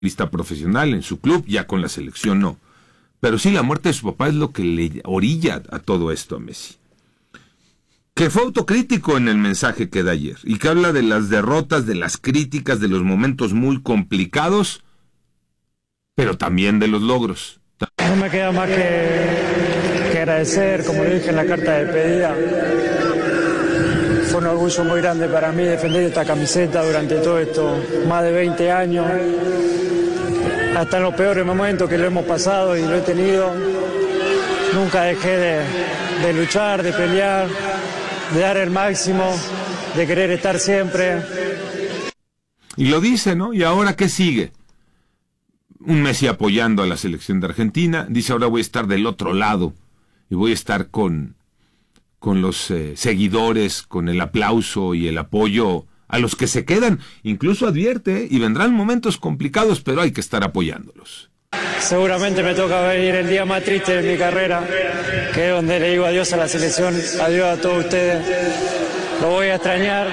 futbolista profesional en su club, ya con la selección no. Pero sí, la muerte de su papá es lo que le orilla a todo esto a Messi. Que fue autocrítico en el mensaje que da ayer, y que habla de las derrotas, de las críticas, de los momentos muy complicados, pero también de los logros. No me queda más que agradecer, como le dije en la carta de despedida. Fue un orgullo muy grande para mí defender esta camiseta durante todo esto, más de 20 años. Hasta en los peores momentos que lo hemos pasado y lo he tenido, nunca dejé de luchar, de pelear, de dar el máximo, de querer estar siempre. Y lo dice, ¿no? ¿Y ahora qué sigue? Un Messi apoyando a la selección de Argentina. Dice, ahora voy a estar del otro lado y voy a estar con los seguidores, con el aplauso y el apoyo a los que se quedan. Incluso advierte, y vendrán momentos complicados, pero hay que estar apoyándolos. Seguramente me toca venir el día más triste de mi carrera, que es donde le digo adiós a la selección, adiós a todos ustedes. Lo voy a extrañar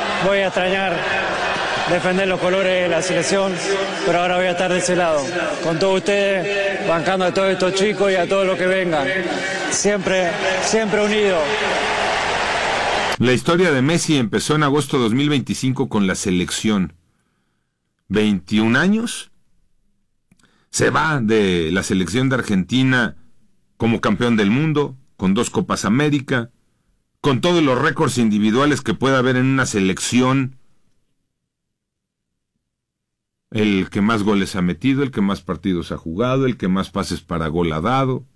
defender los colores de la selección, pero ahora voy a estar de ese lado, con todos ustedes, bancando a todos estos chicos y a todos los que vengan. Siempre unidos. La historia de Messi empezó en agosto de 2025 con la selección. 21 años. Se va de la selección de Argentina como campeón del mundo, con 2 Copas América, con todos los récords individuales que pueda haber en una selección. El que más goles ha metido, el que más partidos ha jugado, el que más pases para gol ha dado.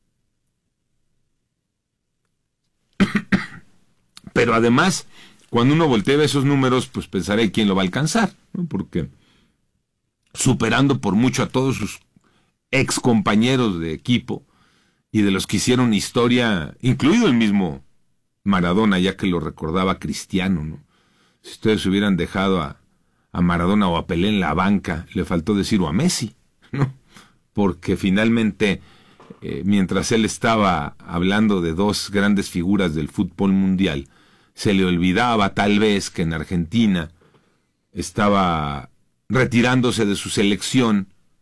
Pero además, cuando uno voltea esos números, pues pensará quién lo va a alcanzar, ¿no? Porque superando por mucho a todos sus ex compañeros de equipo y de los que hicieron historia, incluido el mismo Maradona, ya que lo recordaba Cristiano, ¿no? Si ustedes hubieran dejado a Maradona o a Pelé en la banca, le faltó decir o a Messi, ¿no? Porque finalmente, mientras él estaba hablando de 2 grandes figuras del fútbol mundial, se le olvidaba tal vez que en Argentina estaba retirándose de su selección,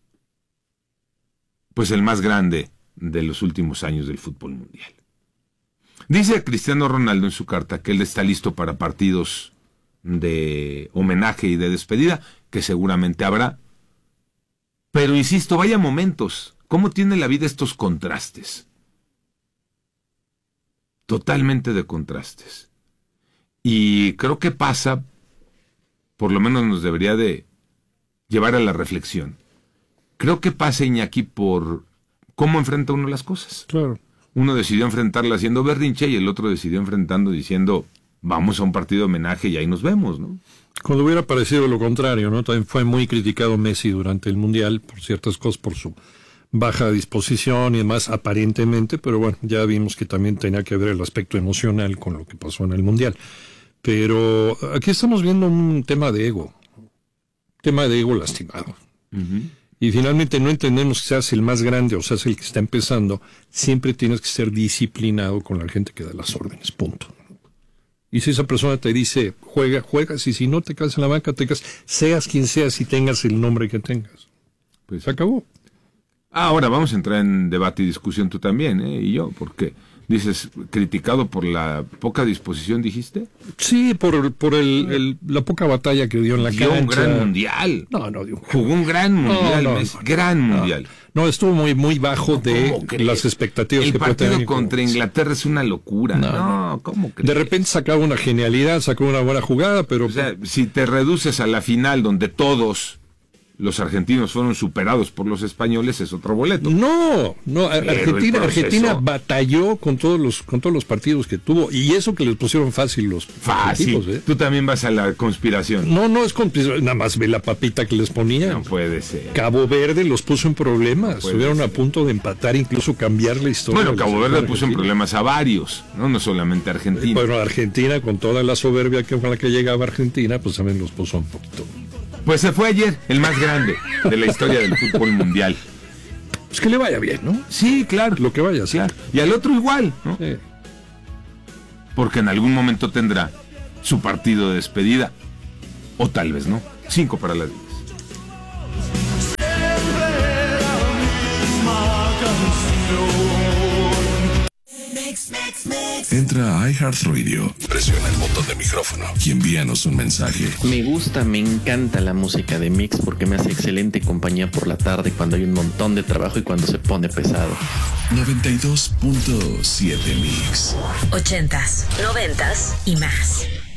pues el más grande de los últimos años del fútbol mundial. Dice Cristiano Ronaldo en su carta que él está listo para partidos de homenaje y de despedida, que seguramente habrá. Pero insisto, vaya momentos. ¿Cómo tiene la vida estos contrastes? Totalmente de contrastes. Y creo que pasa, por lo menos nos debería de llevar a la reflexión. Creo que pasa, Iñaki, por cómo enfrenta uno las cosas. Claro. Uno decidió enfrentarla haciendo berrinche y el otro decidió enfrentando diciendo, vamos a un partido de homenaje y ahí nos vemos, ¿no? Cuando hubiera parecido lo contrario, ¿no? También fue muy criticado Messi durante el Mundial por ciertas cosas, por su baja disposición y demás, aparentemente, pero bueno, ya vimos que también tenía que ver el aspecto emocional con lo que pasó en el Mundial. Pero aquí estamos viendo un tema de ego lastimado. Uh-huh. Y finalmente no entendemos que seas el más grande o seas el que está empezando, siempre tienes que ser disciplinado con la gente que da las órdenes, punto. Y si esa persona te dice, juegas, y si no te quedas en la banca, te quedas, seas quien seas y tengas el nombre que tengas. Pues se acabó. Ahora vamos a entrar en debate y discusión tú también, y yo, porque dices, criticado por la poca disposición, ¿dijiste? Sí, por la poca batalla que dio en la cancha. Dio un gran mundial. Jugó un gran mundial, gran mundial. No, estuvo muy bajo de las expectativas que puede tener. El partido contra Inglaterra es una locura. No, ¿cómo crees? De repente sacaba una genialidad, sacó una buena jugada, pero... O sea, si te reduces a la final donde todos los argentinos fueron superados por los españoles, es otro boleto. No, Argentina batalló con todos los partidos que tuvo, y eso que les pusieron fácil los equipos, ¿eh? Tú también vas a la conspiración. No es conspiración, nada más ve la papita que les ponían. No puede ser. Cabo Verde los puso en problemas, estuvieron a punto de empatar, incluso cambiar la historia. Bueno, Cabo Verde puso en problemas a varios, no solamente a Argentina. Bueno, Argentina, con toda la soberbia con la que llegaba Argentina, pues también los puso un poquito. Pues se fue ayer el más grande de la historia del fútbol mundial. Pues que le vaya bien, ¿no? Sí, claro. Lo que vaya, claro. Y al otro igual, ¿no? Sí. Porque en algún momento tendrá su partido de despedida. O tal vez no. 5 para las 10. Entra a iHeartRadio, presiona el botón de micrófono y envíanos un mensaje. Me encanta la música de Mix porque me hace excelente compañía por la tarde cuando hay un montón de trabajo y cuando se pone pesado. 92.7 Mix. 80s, 90s y más.